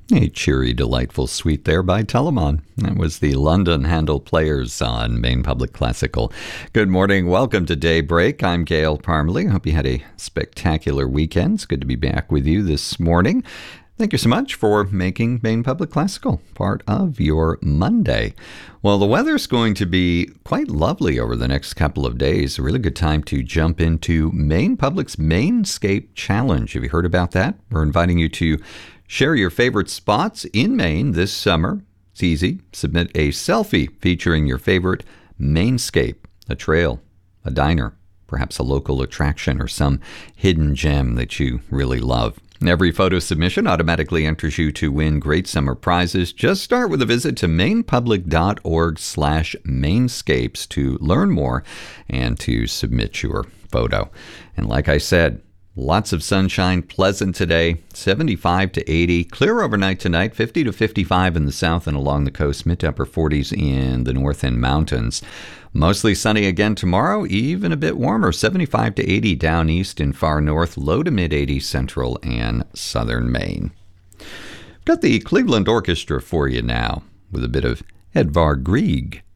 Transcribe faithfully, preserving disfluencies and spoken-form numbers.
A cheery, delightful suite there by Telemann. That was the London Handel Players on Maine Public Classical. Good morning. Welcome to Daybreak. I'm Gail Parmalee. Hope you had a spectacular weekend. It's good to be back with you this morning. Thank you so much for making Maine Public Classical part of your Monday. Well, the weather's going to be quite lovely over the next couple of days. A really good time to jump into Maine Public's Mainscape Challenge. Have you heard about that? We're inviting you to share your favorite spots in Maine this summer. It's easy. Submit a selfie featuring your favorite Mainscape, a trail, a diner, perhaps a local attraction or some hidden gem that you really love. Every photo submission automatically enters you to win great summer prizes. Just start with a visit to mainepublic.org slash mainscapes to learn more and to submit your photo. And like I said, lots of sunshine, pleasant today, seventy-five to eighty. Clear overnight tonight, fifty to fifty-five in the south and along the coast, mid to upper forties in the north and mountains. Mostly sunny again tomorrow, even a bit warmer, seventy-five to eighty down east and far north, low to mid eighties central and southern Maine. Got the Cleveland Orchestra for you now with a bit of Edvard Grieg.